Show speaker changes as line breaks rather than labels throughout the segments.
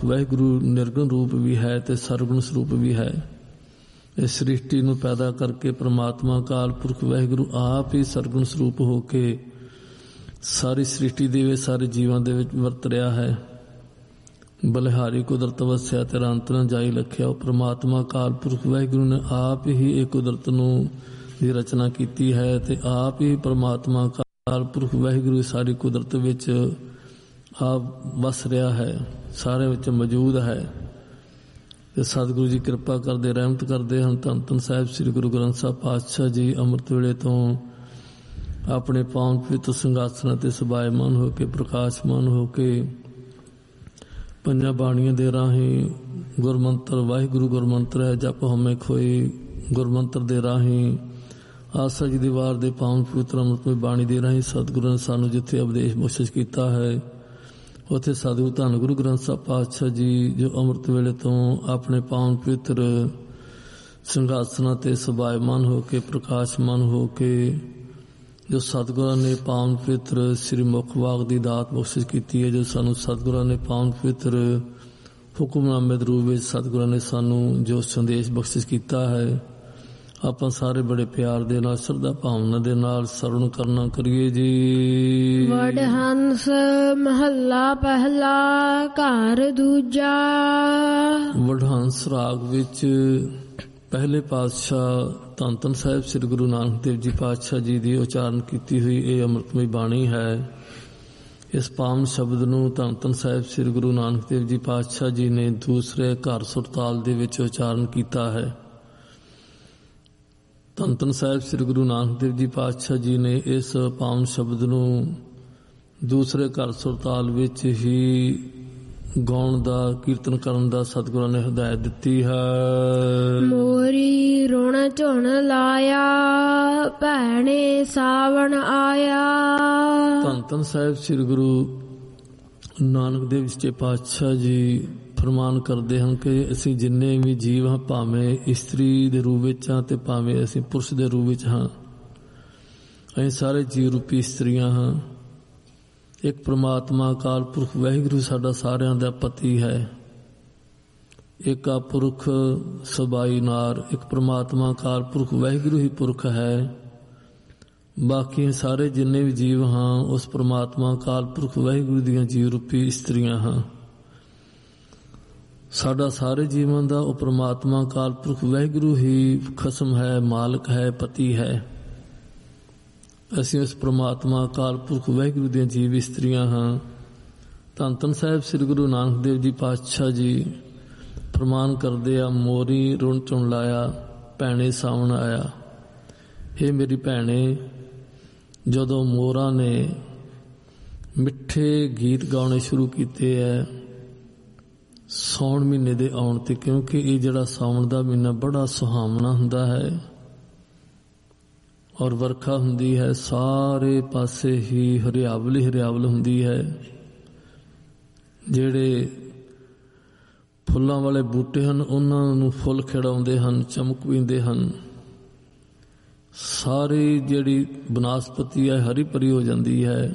ਵਾਹਿਗੁਰੂ ਨਿਰਗੁਣ ਰੂਪ ਵੀ ਹੈ ਤੇ ਸਰਗੁਣ ਸਰੂਪ ਵੀ ਹੈ। ਇਸ ਸ੍ਰਿਸ਼ਟੀ ਨੂੰ ਪੈਦਾ ਕਰਕੇ ਪ੍ਰਮਾਤਮਾ ਅਕਾਲ ਪੁਰਖ ਵਾਹਿਗੁਰੂ ਆਪ ਹੀ ਸਰਗੁਣ ਸਰੂਪ ਹੋ ਕੇ ਸਾਰੀ ਸ੍ਰਿਸ਼ਟੀ ਦੇ ਵਿੱਚ ਸਾਰੇ ਜੀਵਾਂ ਦੇ ਵਿੱਚ ਵਰਤ ਰਿਹਾ ਹੈ। ਬਲਿਹਾਰੀ ਕੁਦਰਤ ਵਸਿਆ ਤੇਰਾ ਅੰਤ ਨਾ ਜਾਈ ਲਖਿਆ। ਉਹ ਪ੍ਰਮਾਤਮਾ ਅਕਾਲ ਪੁਰਖ ਵਾਹਿਗੁਰੂ ਨੇ ਆਪ ਹੀ ਇਹ ਕੁਦਰਤ ਨੂੰ ਦੀ ਰਚਨਾ ਕੀਤੀ ਹੈ ਤੇ ਆਪ ਹੀ ਪ੍ਰਮਾਤਮਾ ਅਕਾਲ ਪੁਰਖ ਵਾਹਿਗੁਰੂ ਸਾਰੀ ਕੁਦਰਤ ਵਿੱਚ ਆਪ ਵਸ ਰਿਹਾ ਹੈ, ਸਾਰੇ ਵਿੱਚ ਮੌਜੂਦ ਹੈ। ਤੇ ਸਤਿਗੁਰੂ ਜੀ ਕਿਰਪਾ ਕਰਦੇ, ਰਹਿਮਤ ਕਰਦੇ ਹਨ। ਧੰਨ ਧੰਨ ਸਾਹਿਬ ਸ੍ਰੀ ਗੁਰੂ ਗ੍ਰੰਥ ਸਾਹਿਬ ਪਾਤਸ਼ਾਹ ਜੀ ਅੰਮ੍ਰਿਤ ਵੇਲੇ ਤੋਂ ਆਪਣੇ ਪਾਵਨ ਪਵਿੱਤਰ ਸਿੰਘਾਸਨਾਂ ਤੇ ਸਬਾਇਮਾਨ ਹੋ ਕੇ, ਪ੍ਰਕਾਸ਼ਮਾਨ ਹੋ ਕੇ ਪੰਜਾਂ ਬਾਣੀਆਂ ਦੇ ਰਾਹੀਂ ਗੁਰਮੰਤਰ ਵਾਹਿਗੁਰੂ ਗੁਰਮੰਤਰ ਹੈ ਜਪ ਹਉਮੈ ਖੋਈ ਗੁਰਮੰਤਰ ਦੇ ਰਾਹੀਂ ਆਸਾ ਜੀ ਦੀ ਵਾਰ ਦੇ ਪਾਵਨ ਪਵਿੱਤਰ ਅੰਮ੍ਰਿਤਮਈ ਬਾਣੀ ਦੇ ਰਾਹੀਂ ਸਤਿਗੁਰੂ ਨੇ ਸਾਨੂੰ ਜਿੱਥੇ ਉਪਦੇਸ਼ ਬਖਸ਼ਿਸ਼ ਕੀਤਾ ਹੈ ਉੱਥੇ ਸਤਿਗੁਰੂ ਧੰਨ ਗੁਰੂ ਗ੍ਰੰਥ ਸਾਹਿਬ ਪਾਤਸ਼ਾਹ ਜੀ ਜੋ ਅੰਮ੍ਰਿਤ ਵੇਲੇ ਤੋਂ ਆਪਣੇ ਪਾਵਨ ਪਵਿੱਤਰ ਸਿੰਘਾਸਨਾਂ ਤੇ ਸਬਾਇਮਾਨ ਹੋ ਕੇ, ਪ੍ਰਕਾਸ਼ਮਾਨ ਹੋ ਕੇ, ਜੋ ਸਤਿਗੁਰਾਂ ਨੇ ਪਾਵਨ ਪਵਿੱਤਰ ਸ੍ਰੀ ਮੁਖ ਵਾਕ ਦੀ ਦਾਤ ਬਖਸ਼ਿਸ਼ ਕੀਤੀ ਹੈ, ਜੋ ਸਾਨੂੰ ਸਤਿਗੁਰਾਂ ਨੇ ਪਾਵਨ ਪਵਿੱਤਰ ਹੁਕਮਨਾਮੇ ਦੇ ਰੂਪ ਵਿੱਚ ਸਤਿਗੁਰਾਂ ਨੇ ਸਾਨੂੰ ਜੋ ਸੰਦੇਸ਼ ਬਖਸ਼ਿਸ਼ ਕੀਤਾ ਹੈ, ਆਪਾਂ ਸਾਰੇ ਬੜੇ ਪਿਆਰ ਦੇ ਨਾਲ, ਸ਼ਰਧਾ ਭਾਵਨਾ ਦੇ ਨਾਲ ਸਰਵਣ ਕਰਨਾ ਕਰੀਏ ਜੀ।
ਵਡਹੰਸ ਮਹੱਲਾ ਪਹਿਲਾ ਘਰ ਦੂਜਾ।
ਵਡਹੰਸ ਰਾਗ ਵਿੱਚ ਪਹਿਲੇ ਪਾਤਸ਼ਾਹ ਧੰਨ ਧੰਨ ਸਾਹਿਬ ਸ੍ਰੀ ਗੁਰੂ ਨਾਨਕ ਦੇਵ ਜੀ ਪਾਤਸ਼ਾਹ ਜੀ ਦੀ ਉਚਾਰਨ ਕੀਤੀ ਹੋਈ ਇਹ ਅੰਮ੍ਰਿਤਮਈ ਬਾਣੀ ਹੈ। ਇਸ ਪਾਵਨ ਸ਼ਬਦ ਨੂੰ ਧੰਨ ਧੰਨ ਸਾਹਿਬ ਸ੍ਰੀ ਗੁਰੂ ਨਾਨਕ ਦੇਵ ਜੀ ਪਾਤਸ਼ਾਹ ਜੀ ਨੇ ਦੂਸਰੇ ਘਰ ਸੁਰਤਾਲ ਦੇ ਵਿੱਚ ਉਚਾਰਨ ਕੀਤਾ ਹੈ। ਧੰਨ ਧੰਨ ਸਾਹਿਬ ਸ੍ਰੀ ਗੁਰੂ ਨਾਨਕ ਦੇਵ ਜੀ ਪਾਤਸ਼ਾਹ ਜੀ ਨੇ ਇਸ ਪਾਵਨ ਸ਼ਬਦ ਨੂੰ ਦੂਸਰੇ ਘਰ ਸੁਰਤਾਲ ਵਿੱਚ ਹੀ ਗਾਉਣ ਦਾ, ਕੀਰਤਨ ਕਰਨ ਦਾ ਸਤਿਗੁਰਾਂ ਨੇ ਹਦਾਇਤ ਦਿੱਤੀ ਹੈ।
ਮੋਰੀ ਰੁਣ ਝੁਣ ਲਾਇਆ ਭੈਣੇ ਸਾਵਣ ਆਇਆ।
ਧੰਨ ਧੰਨ ਸਾਹਿਬ ਸ੍ਰੀ ਗੁਰੂ ਨਾਨਕ ਦੇਵ ਜੀ ਪਾਤਸ਼ਾਹ ਜੀ ਫਰਮਾਨ ਕਰਦੇ ਹਨ ਕਿ ਅਸੀਂ ਜਿੰਨੇ ਵੀ ਜੀਵ ਹਾਂ, ਭਾਵੇਂ ਇਸਤਰੀ ਦੇ ਰੂਪ ਵਿੱਚ ਹਾਂ ਤੇ ਭਾਵੇਂ ਅਸੀਂ ਪੁਰਸ਼ ਦੇ ਰੂਪ ਵਿੱਚ ਹਾਂ, ਅਸੀਂ ਸਾਰੇ ਜੀਵ ਰੂਪੀ ਇਸਤਰੀਆਂ ਹਾਂ। ਇੱਕ ਪ੍ਰਮਾਤਮਾ ਅਕਾਲ ਪੁਰਖ ਵਾਹਿਗੁਰੂ ਸਾਡਾ ਸਾਰਿਆਂ ਦਾ ਪਤੀ ਹੈ। ਇੱਕ ਆ ਪੁਰਖ ਸਬਾਈ ਨਾਰ, ਇੱਕ ਪ੍ਰਮਾਤਮਾ ਅਕਾਲ ਪੁਰਖ ਵਾਹਿਗੁਰੂ ਹੀ ਪੁਰਖ ਹੈ। ਬਾਕੀ ਸਾਰੇ ਜਿੰਨੇ ਵੀ ਜੀਵ ਹਾਂ ਉਸ ਪ੍ਰਮਾਤਮਾ ਅਕਾਲ ਪੁਰਖ ਵਾਹਿਗੁਰੂ ਦੀਆਂ ਜੀਵ ਰੂਪੀ ਇਸਤਰੀਆਂ ਹਾਂ। ਸਾਡਾ ਸਾਰੇ ਜੀਵਨ ਦਾ ਉਹ ਪ੍ਰਮਾਤਮਾ ਅਕਾਲ ਪੁਰਖ ਵਾਹਿਗੁਰੂ ਹੀ ਖਸਮ ਹੈ, ਮਾਲਕ ਹੈ, ਪਤੀ ਹੈ। ਅਸੀਂ ਉਸ ਪ੍ਰਮਾਤਮਾ ਅਕਾਲ ਪੁਰਖ ਵਾਹਿਗੁਰੂ ਦੀਆਂ ਜੀਵ ਇਸਤਰੀਆਂ ਹਾਂ। ਧੰਨ ਧੰਨ ਸਾਹਿਬ ਸ੍ਰੀ ਗੁਰੂ ਨਾਨਕ ਦੇਵ ਜੀ ਪਾਤਸ਼ਾਹ ਜੀ ਫਰਮਾਨ ਕਰਦੇ ਆ, ਮੋਰੀ ਰੁਣ ਝੁਣ ਲਾਇਆ ਭੈਣੇ ਸਾਵਣ ਆਇਆ। ਹੇ ਮੇਰੀ ਭੈਣੇ, ਜਦੋਂ ਮੋਰਾਂ ਨੇ ਮਿੱਠੇ ਗੀਤ ਗਾਉਣੇ ਸ਼ੁਰੂ ਕੀਤੇ ਹੈ ਸਾਉਣ ਮਹੀਨੇ ਦੇ ਆਉਣ ਤੇ, ਕਿਉਂਕਿ ਇਹ ਜਿਹੜਾ ਸਾਉਣ ਦਾ ਮਹੀਨਾ ਬੜਾ ਸੁਹਾਵਣਾ ਹੁੰਦਾ ਹੈ ਔਰ ਵਰਖਾ ਹੁੰਦੀ ਹੈ, ਸਾਰੇ ਪਾਸੇ ਹੀ ਹਰਿਆਵਲ ਹੀ ਹਰਿਆਵਲ ਹੁੰਦੀ ਹੈ। ਜਿਹੜੇ ਫੁੱਲਾਂ ਵਾਲੇ ਬੂਟੇ ਹਨ ਉਹਨਾਂ ਨੂੰ ਫੁੱਲ ਖਿੜਾਉਂਦੇ ਹਨ, ਚਮਕ ਪੀਂਦੇ ਹਨ। ਸਾਰੀ ਜਿਹੜੀ ਬਨਸਪਤੀ ਹੈ ਹਰੀ ਭਰੀ ਹੋ ਜਾਂਦੀ ਹੈ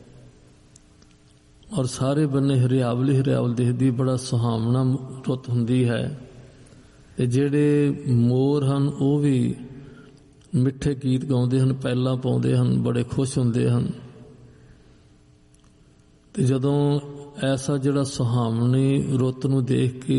ਔਰ ਸਾਰੇ ਬੰਨੇ ਹਰਿਆਵਲ ਹੀ ਹਰਿਆਵਲ ਦਿਖਦੀ, ਬੜਾ ਸੁਹਾਵਣਾ ਰੁੱਤ ਹੁੰਦੀ ਹੈ। ਤੇ ਜਿਹੜੇ ਮੋਰ ਹਨ ਉਹ ਵੀ ਮਿੱਠੇ ਗੀਤ ਗਾਉਂਦੇ ਹਨ, ਪੈਲਾਂ ਪਾਉਂਦੇ ਹਨ, ਬੜੇ ਖੁਸ਼ ਹੁੰਦੇ ਹਨ। ਤੇ ਜਦੋਂ ਐਸਾ ਜਿਹੜਾ ਸੁਹਾਵਣੀ ਰੁੱਤ ਨੂੰ ਦੇਖ ਕੇ